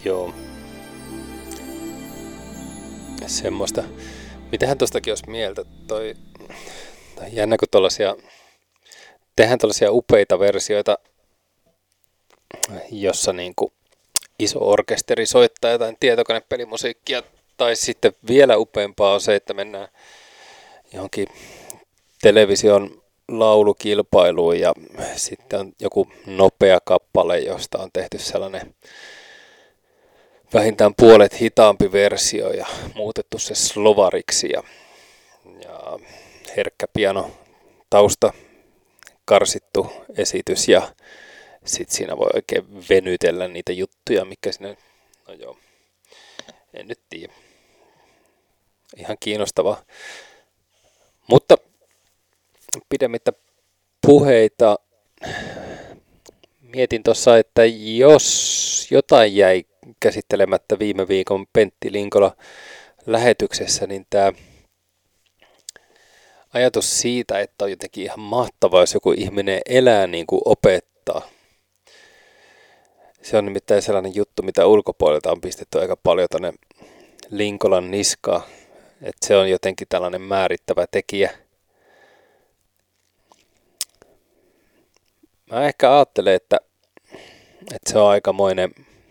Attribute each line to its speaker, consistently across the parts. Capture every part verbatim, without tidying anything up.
Speaker 1: Joo. Semmoista. Mitähän tostakin olisi mieltä? Toi, toi jännä, kun tollasia, tehdään tollasia upeita versioita, jossa niinku iso orkesteri soittaa jotain tietokonepelimusiikkia, tai sitten vielä upeampaa on se, että mennään johonkin television laulukilpailuun ja sitten on joku nopea kappale, josta on tehty sellainen vähintään puolet hitaampi versio ja muutettu se slovariksi ja, ja herkkä piano tausta karsittu esitys ja sitten siinä voi oikein venytellä niitä juttuja, mikä siinä, no joo, en nyt tiedä. Ihan kiinnostavaa. Mutta pidemmittä puheita mietin tuossa, että jos jotain jäi käsittelemättä viime viikon Pentti Linkola lähetyksessä, niin tämä ajatus siitä, että on jotenkin ihan mahtavaa, jos joku ihminen elää niin kuin opettaa. Se on nimittäin sellainen juttu, mitä ulkopuolelta on pistetty aika paljon tuonne Linkolan niskaan. Että se on jotenkin tällainen määrittävä tekijä. Mä ehkä ajattelen, että, että se on aikamoinen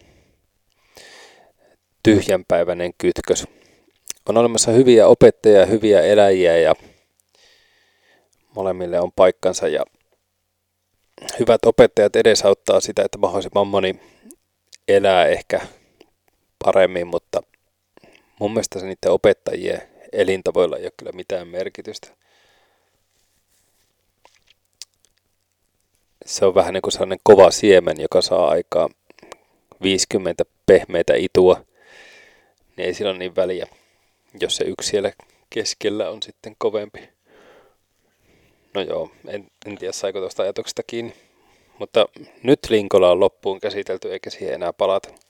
Speaker 1: tyhjänpäiväinen kytkös. On olemassa hyviä opettajia ja hyviä eläjiä ja molemmille on paikkansa ja hyvät opettajat edesauttaa sitä, että mahdollisimman moni elää ehkä paremmin, mutta mun mielestä se niiden opettajien elintavoilla ei ole kyllä mitään merkitystä. Se on vähän niin kuin sellainen kova siemen, joka saa aikaa viisikymmentä pehmeitä itua, niin ei sillä ole niin väliä, jos se yksi siellä keskellä on sitten kovempi. No joo, en, en tiedä saiko tuosta ajatuksesta kiinni, mutta nyt Linkola on loppuun käsitelty eikä siihen enää palata.